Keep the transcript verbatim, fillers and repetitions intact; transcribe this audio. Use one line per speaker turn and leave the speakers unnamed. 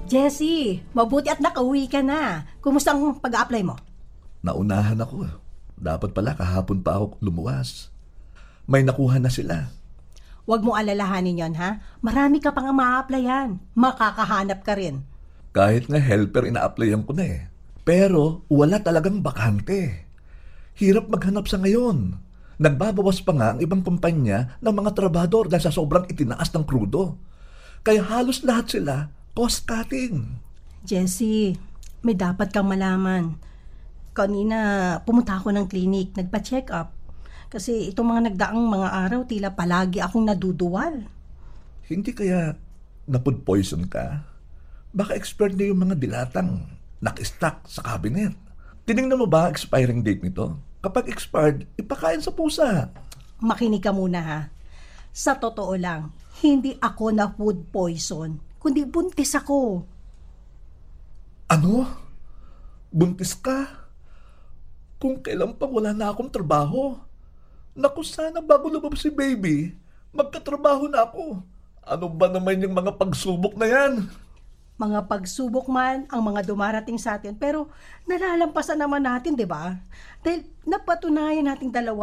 Jessie, mabuti at nakauwi ka na. Kumusta ang pag-a-apply mo?
Naunahan ako. Dapat pala kahapon pa ako lumuwas. May nakuha na sila.
Huwag mo alalahanin yon, ha? Marami ka pang ma-applyan. Makakahanap ka rin.
Kahit nga helper ina-applyan ko na eh. Pero wala talagang bakante. Hirap maghanap sa ngayon. Nagbabawas pa nga ang ibang kumpanya ng mga trabador dahil sa sobrang itinaas ng krudo. Kaya halos lahat sila cost-cutting.
Jessie, may dapat kang malaman. Kanina, pumunta ako ng clinic, nagpa-check up. Kasi itong mga nagdaang mga araw, tila palagi akong naduduwal.
Hindi kaya na-food poison ka? Baka expired na yung mga dilatang naka-stack sa cabinet. Tinignan mo ba ang expiring date nito? Kapag expired, ipakain sa pusa.
Makinig ka muna, ha? Sa totoo lang, hindi ako na food poison, kundi buntis ako.
Ano? Buntis ka? Kung kailan pa wala na akong trabaho. Naku, sana bago lumabas si baby, magkatrabaho na ako. Ano ba naman yung mga pagsubok na yan?
Mga pagsubok man ang mga dumarating sa atin, pero nalalampasan naman natin, di ba? Dahil napatunayan nating dalawa